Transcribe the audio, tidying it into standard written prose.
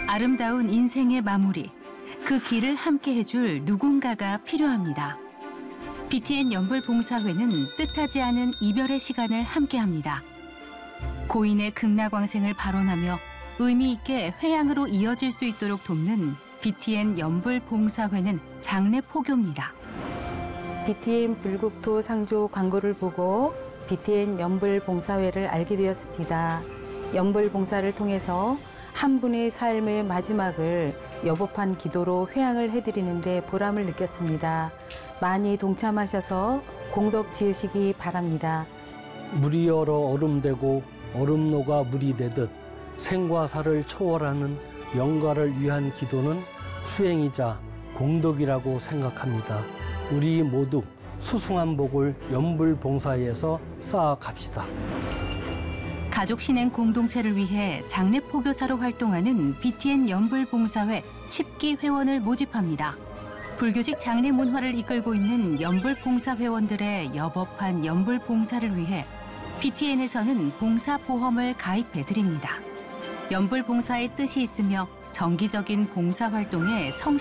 아름다운 인생의 마무리, 그 길을 함께 해줄 누군가가 필요합니다. BTN 연불봉사회는 뜻하지 않은 이별의 시간을 함께합니다. 고인의 극락광생을 발언하며 의미 있게 회양으로 이어질 수 있도록 돕는 BTN 연불봉사회는 장례 포교입니다. BTN 불국토 상조 광고를 보고 BTN 연불봉사회를 알게 되었습니다. 연불봉사를 통해서 한 분의 삶의 마지막을 여법한 기도로 회양을 해드리는데 보람을 느꼈습니다. 많이 동참하셔서 공덕 지으시기 바랍니다. 물이 얼어 얼음되고 얼음노가 물이 되듯 생과 사를 초월하는 영가를 위한 기도는 수행이자 공덕이라고 생각합니다. 우리 모두 수승한 복을 연불봉사회에서 쌓아갑시다. 가족 신행 공동체를 위해 장례 포교사로 활동하는 BTN 연불봉사회 10기 회원을 모집합니다. 불교직 장례 문화를 이끌고 있는 연불봉사 회원들의 여법한 연불봉사를 위해 BTN에서는 봉사보험을 가입해드립니다. 연불봉사의 뜻이 있으며 정기적인 봉사활동에 성실히